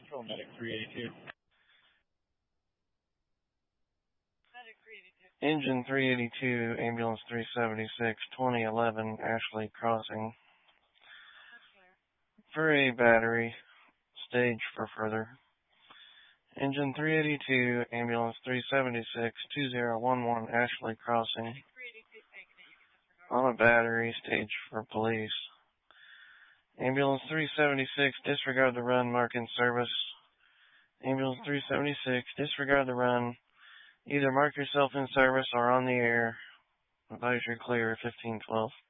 Control Medic 382. Engine 382, Ambulance 376, 2011, Ashley Crossing. For a battery, stage for further. Engine 382, Ambulance 376, 2011, Ashley Crossing. On a battery, stage for police. Ambulance 376, disregard the run, mark in service. Ambulance 376, disregard the run. Either mark yourself in service or on the air. Advisory clear, 1512.